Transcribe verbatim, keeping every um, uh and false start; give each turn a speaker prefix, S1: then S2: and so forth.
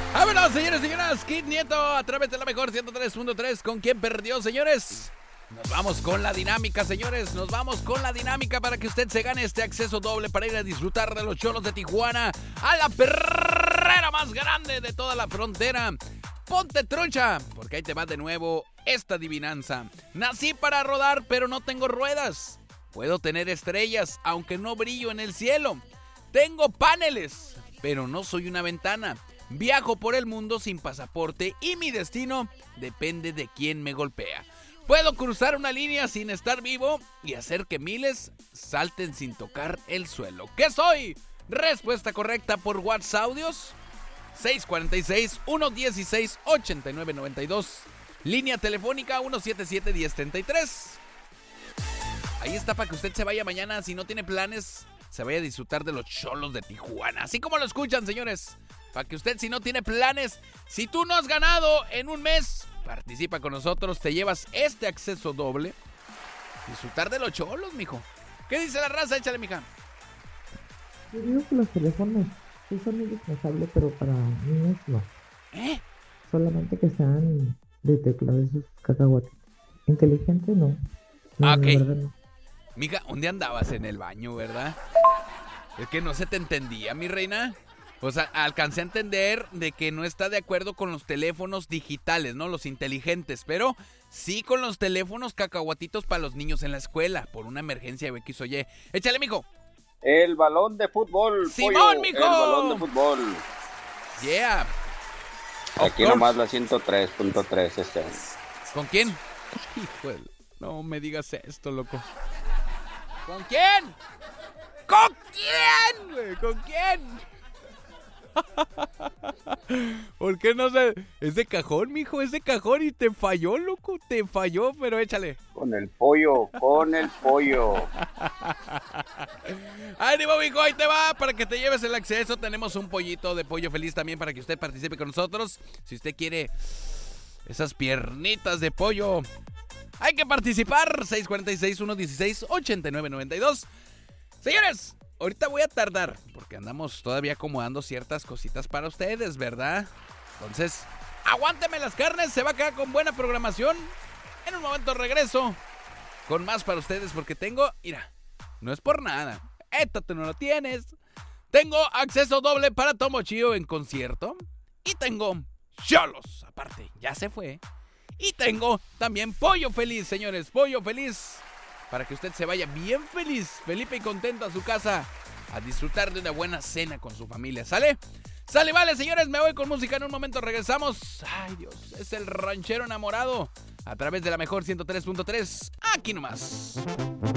S1: Vámonos, señores y señoras. Kid Nieto a través de la mejor ciento tres punto tres. ¿Con quién perdió, señores? Nos vamos con la dinámica, señores. Nos vamos con la dinámica para que usted se gane este acceso doble para ir a disfrutar de los Cholos de Tijuana a la perrera más grande de toda la frontera. Ponte trucha, porque ahí te va de nuevo esta adivinanza. Nací para rodar, pero no tengo ruedas. Puedo tener estrellas, aunque no brillo en el cielo. Tengo paneles, pero no soy una ventana. Viajo por el mundo sin pasaporte y mi destino depende de quién me golpea. Puedo cruzar una línea sin estar vivo y hacer que miles salten sin tocar el suelo. ¿Qué soy? Respuesta correcta por WhatsApp Audios seis cuatro seis, uno uno seis, ocho nueve nueve dos. Línea telefónica uno siete siete, uno cero tres tres. Ahí está para que usted se vaya mañana. Si no tiene planes, se vaya a disfrutar de los Cholos de Tijuana. Así como lo escuchan, señores. Para que usted, si no tiene planes, si tú no has ganado en un mes, participa con nosotros, te llevas este acceso doble. Disfrutar de los Cholos, mijo. ¿Qué dice la raza? Échale, mija.
S2: Yo digo que los teléfonos sí son indispensables, pero para niños no.
S1: ¿Eh?
S2: Solamente que sean de teclado, esos cacahuates. Inteligentes no. No,
S1: Ah, ok.
S2: la verdad no.
S1: Mija, ¿dónde andabas en el baño, verdad? Es que no se te entendía, mi reina. O sea, alcancé a entender de que no está de acuerdo con los teléfonos digitales, ¿no? Los inteligentes, pero sí con los teléfonos cacahuatitos para los niños en la escuela, por una emergencia de X o Y. Échale, mijo.
S3: El balón de fútbol,
S1: ¡Simón,
S3: pollo,
S1: mijo!
S3: El balón de fútbol.
S1: Yeah.
S3: Aquí nomás la ciento tres punto tres este.
S1: ¿Con quién? Hijo de... No me digas esto, loco. ¿Con quién? ¿Con quién, güey? ¿Con quién? ¿Por qué no sé? Es de cajón, mijo, es de cajón y te falló, loco, te falló, pero échale.
S3: Con el pollo, con el pollo.
S1: ¡Ánimo, mijo! Ahí te va, para que te lleves el acceso. Tenemos un pollito de pollo feliz también para que usted participe con nosotros. Si usted quiere esas piernitas de pollo, hay que participar. seis cuatro seis, uno uno seis, ocho nueve nueve dos. Señores, ahorita voy a tardar, porque andamos todavía acomodando ciertas cositas para ustedes, ¿verdad? Entonces, aguánteme las carnes, se va a quedar con buena programación. En un momento regreso con más para ustedes, porque tengo, mira, no es por nada, esto tú no lo tienes. Tengo acceso doble para Tomo Chío en concierto. Y tengo Cholos, aparte, ya se fue. Y tengo también Pollo Feliz, señores, Pollo Feliz. Para que usted se vaya bien feliz, Felipe y contento a su casa a disfrutar de una buena cena con su familia. ¿Sale? Sale, vale, señores, me voy con música. En un momento regresamos. Ay, Dios, es el ranchero enamorado a través de la mejor ciento tres punto tres. Aquí nomás.